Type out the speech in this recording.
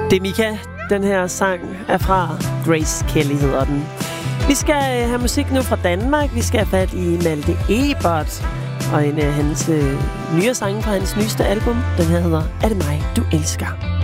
Det er Mika. Den her sang er fra Grace Kelly, hedder den. Vi skal have musik nu fra Danmark. Vi skal have fat i Malte Ebert og en af hans nyere sange fra hans nyeste album. Den her hedder Er det mig, du elsker?